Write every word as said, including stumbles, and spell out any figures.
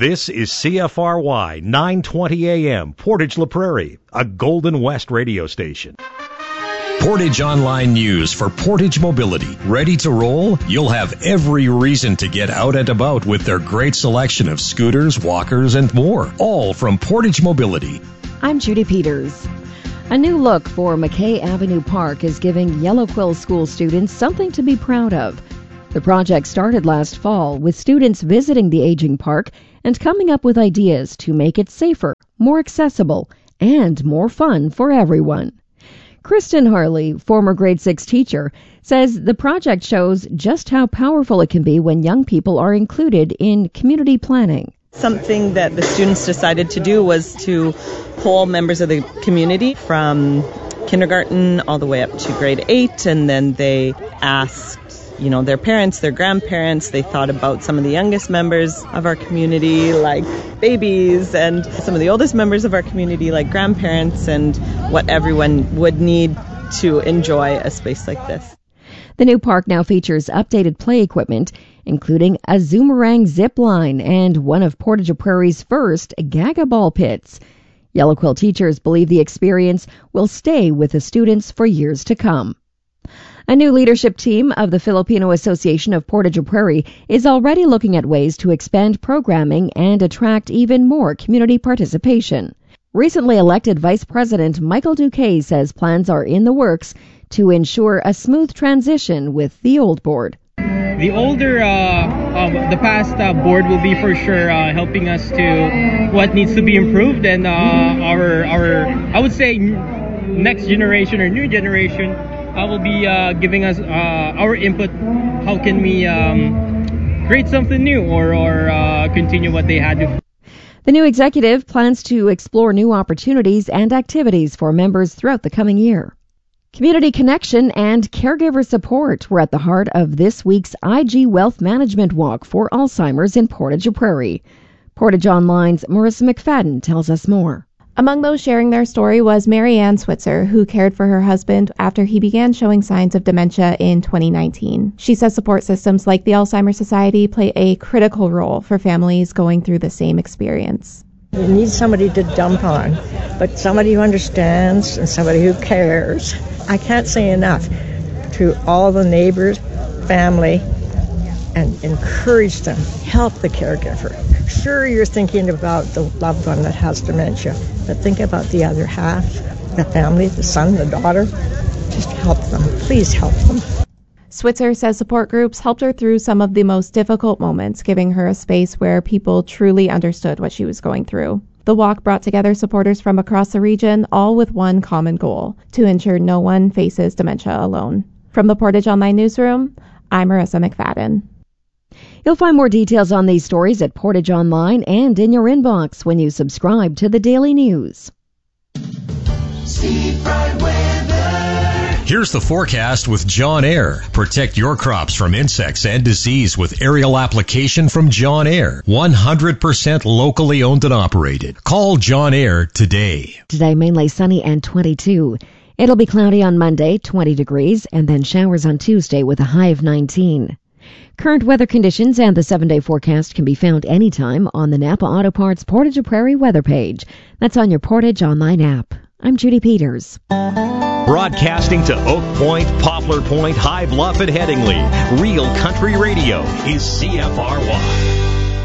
This is C F R Y nine twenty A M, Portage La Prairie, a Golden West radio station. Portage Online News for Portage Mobility. Ready to roll? You'll have every reason to get out and about with their great selection of scooters, walkers, and more. All from Portage Mobility. I'm Judy Peters. A new look for McKay Avenue Park is giving Yellow Quill School students something to be proud of. The project started last fall with students visiting the aging park and coming up with ideas to make it safer, more accessible, and more fun for everyone. Kristen Harley, former grade six teacher, says the project shows just how powerful it can be when young people are included in community planning. Something that the students decided to do was to poll members of the community from kindergarten all the way up to grade eight, and then they asked you know, their parents, their grandparents. They thought about some of the youngest members of our community, like babies, and some of the oldest members of our community, like grandparents, and what everyone would need to enjoy a space like this. The new park now features updated play equipment, including a Zoomerang zip line and one of Portage Prairie's first Gaga ball pits. Yellow Quill teachers believe the experience will stay with the students for years to come. A new leadership team of the Filipino Association of Portage Prairie is already looking at ways to expand programming and attract even more community participation. Recently elected Vice President Michael Duque says plans are in the works to ensure a smooth transition with the old board. The older, uh, um, the past uh, board will be for sure uh, helping us to what needs to be improved, and uh, our, our, I would say, next generation or new generation I will be uh, giving us uh, our input. How can we um, create something new or, or uh, continue what they had before? The new executive plans to explore new opportunities and activities for members throughout the coming year. Community connection and caregiver support were at the heart of this week's I G Wealth Management Walk for Alzheimer's in Portage Prairie. Portage Online's Marissa McFadden tells us more. Among those sharing their story was Mary Ann Switzer, who cared for her husband after he began showing signs of dementia in twenty nineteen. She says support systems like the Alzheimer's Society play a critical role for families going through the same experience. You need somebody to dump on, but somebody who understands and somebody who cares. I can't say enough to all the neighbors, family, and encourage them. Help the caregiver. Sure, you're thinking about the loved one that has dementia, but think about the other half, the family, the son, the daughter. Just help them. Please help them. Switzer says support groups helped her through some of the most difficult moments, giving her a space where people truly understood what she was going through. The walk brought together supporters from across the region, all with one common goal, to ensure no one faces dementia alone. From the Portage Online Newsroom, I'm Marissa McFadden. You'll find more details on these stories at Portage Online and in your inbox when you subscribe to the Daily News. Here's the forecast with John Air. Protect your crops from insects and disease with aerial application from John Air. one hundred percent locally owned and operated. Call John Air today. Today, mainly sunny and twenty-two. It'll be cloudy on Monday, twenty degrees, and then showers on Tuesday with a high of nineteen. Current weather conditions and the seven-day forecast can be found anytime on the Napa Auto Parts Portage Prairie weather page. That's on your Portage Online app. I'm Judy Peters. Broadcasting to Oak Point, Poplar Point, High Bluff, and Headingley. Real Country Radio is C F R Y.